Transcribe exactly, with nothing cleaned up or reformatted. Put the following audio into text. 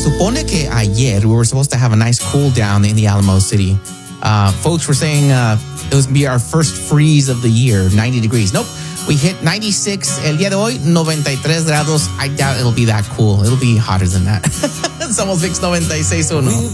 supone que ayer we were supposed to have a nice cool down in the Alamo City. Uh, folks were saying uh, it was going to be our first freeze of the year, ninety degrees. Nope. We hit ninety-six. El día de hoy, ninety-tres grados. I doubt it'll be that cool. It'll be hotter than that. Somos Mix ninety-six point uno.